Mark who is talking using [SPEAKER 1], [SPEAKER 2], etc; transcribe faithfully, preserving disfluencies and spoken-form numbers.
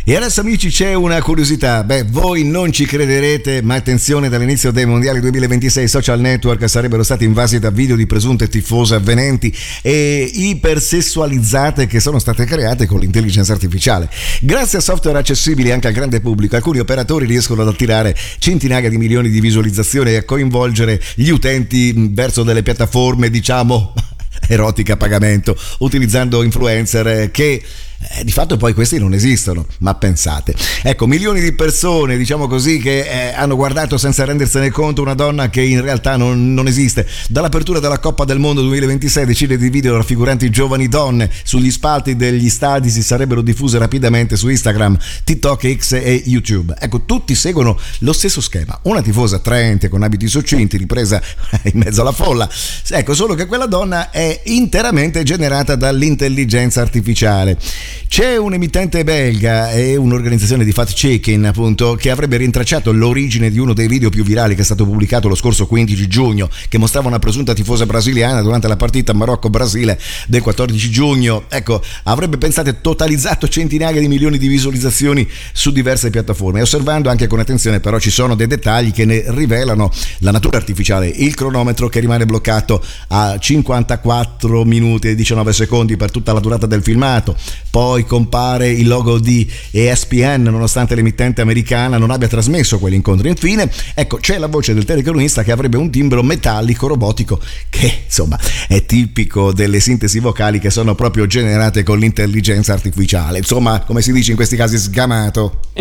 [SPEAKER 1] E adesso amici c'è una curiosità, beh voi non ci crederete ma attenzione, dall'inizio dei mondiali duemilaventisei i social network sarebbero stati invasi da video di presunte tifose avvenenti e ipersessualizzate che sono state create con l'intelligenza artificiale. Grazie a software accessibili anche al grande pubblico alcuni operatori riescono ad attirare centinaia di milioni di visualizzazioni e a coinvolgere gli utenti verso delle piattaforme diciamo erotiche a pagamento, utilizzando influencer che Eh, di fatto poi questi non esistono, ma pensate, ecco, milioni di persone diciamo così che eh, hanno guardato senza rendersene conto una donna che in realtà non, non esiste. Dall'apertura della Coppa del Mondo duemilaventisei decine di video raffiguranti giovani donne sugli spalti degli stadi si sarebbero diffuse rapidamente su Instagram, TikTok, X e YouTube. Ecco, tutti seguono lo stesso schema, una tifosa attraente con abiti succinti ripresa in mezzo alla folla, ecco, solo che quella donna è interamente generata dall'intelligenza artificiale. C'è un emittente belga e un'organizzazione di fact-checking appunto che avrebbe rintracciato l'origine di uno dei video più virali che è stato pubblicato lo scorso quindici giugno, che mostrava una presunta tifosa brasiliana durante la partita Marocco-Brasile del quattordici giugno. Ecco, avrebbe pensate totalizzato centinaia di milioni di visualizzazioni su diverse piattaforme. E osservando anche con attenzione però ci sono dei dettagli che ne rivelano la natura artificiale: il cronometro che rimane bloccato a cinquantaquattro minuti e diciannove secondi per tutta la durata del filmato. Poi compare il logo di E S P N nonostante l'emittente americana non abbia trasmesso quell'incontro. Infine, ecco, c'è la voce del telecronista che avrebbe un timbro metallico robotico che insomma è tipico delle sintesi vocali che sono proprio generate con l'intelligenza artificiale. Insomma, come si dice in questi casi, sgamato.